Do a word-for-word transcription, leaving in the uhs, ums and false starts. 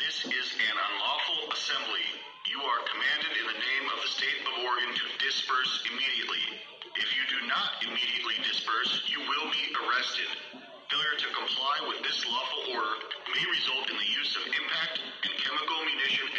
This is an unlawful assembly. You are commanded in the name of the state of Oregon to disperse immediately. If you do not immediately disperse, you will be arrested. Failure to comply with